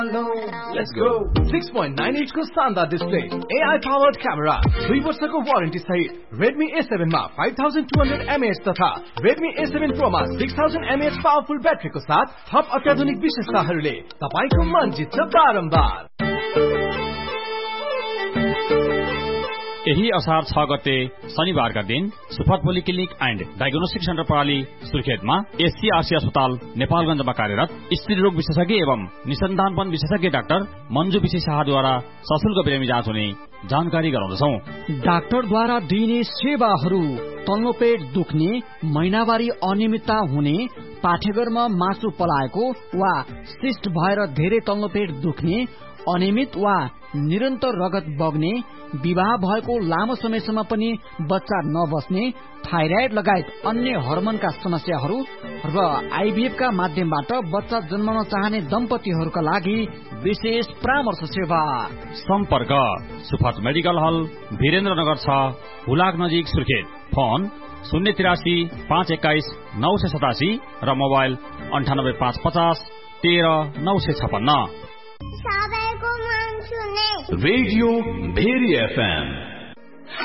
Let's go. 6.9 inch को शानदार display, AI powered camera, 2 वर्षको वारेन्टी सहित Redmi A7 मा 5200 mAh तथा Redmi A7 Pro मा 6000 mAh पावरफुल ब्याट्रीको साथ थप अत्याधुनिक विशेषताहरूले तपाईको मन जित्छ बारम्बार। यही असार 6 गते शनिबारका दिन super polyclinic and diagnostic centre प्रणाली सुर्खेतमा एससीआरसी अस्पताल नेपालगञ्जमा कार्यरत स्त्री रोग विशेषज्ञ एवं निसन्तानपन विशेषज्ञ डाक्टर मञ्जु विशी शाहद्वारा सशुल्क बिरामी जाँच हुने जानकारी गराउँदछौं। डाक्टरद्वारा दिइने सेवाहरू तल्लो पेट दुख्ने, महिनावारी अनियमितता हुने, पाठेघरमा मासु पलाएको वा सिस्ट भएर धेरै तल्लो पेट दुख्ने, अनियमित वा निरन्तर रगत बग्ने, विवाह भएको लामो समयसम्म पनि बच्चा नबस्ने, थाइराइड लगायत अन्य हर्मोनका समस्याहरू र आईभीएफ का माध्यमबाट बच्चा जन्माउन चाहने दम्पतिहरूका लागि विशेष परामर्श सेवा। सम्पर्क सुफात मेडिकल हल, वीरेन्द्रनगर 6, हुलाक नजिक, सुर्खेत। फोन 083 521 987 र मोबाइल 98 550 13 956। Radio very FM